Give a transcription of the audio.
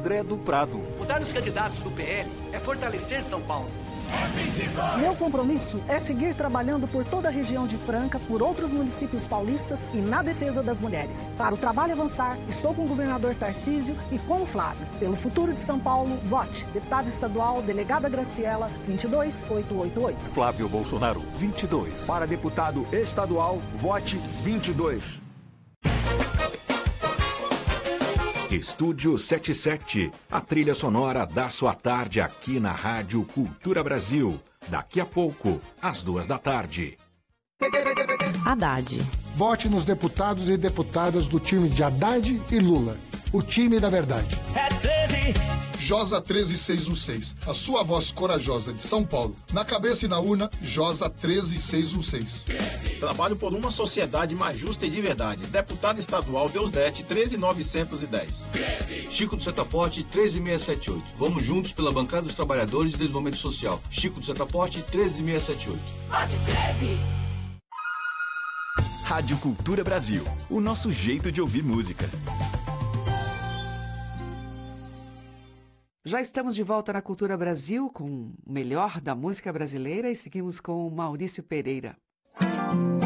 André do Prado. Votar nos candidatos do PL é fortalecer São Paulo. Meu compromisso é seguir trabalhando por toda a região de Franca, por outros municípios paulistas e na defesa das mulheres. Para o trabalho avançar, estou com o governador Tarcísio e com o Flávio. Pelo futuro de São Paulo, vote. Deputada estadual, delegada Graciela, 22888. Flávio Bolsonaro, 22. Para deputado estadual, vote 22. Estúdio 77, a trilha sonora da sua tarde aqui na Rádio Cultura Brasil. Daqui a pouco, às 2 PM. Haddad. Vote nos deputados e deputadas do time de Haddad e Lula. O time da verdade. É 13. Josa 13616, a sua voz corajosa de São Paulo. Na cabeça e na urna, Josa 13616. Trabalho por uma sociedade mais justa e de verdade. Deputado estadual Deusdete 13910. Chico do Setaporte 13678. Vamos juntos pela bancada dos trabalhadores de desenvolvimento social. Chico do Setaporte 13678. Vote 13. Rádio Cultura Brasil, o nosso jeito de ouvir música. Já estamos de volta na Cultura Brasil com o melhor da música brasileira e seguimos com Maurício Pereira.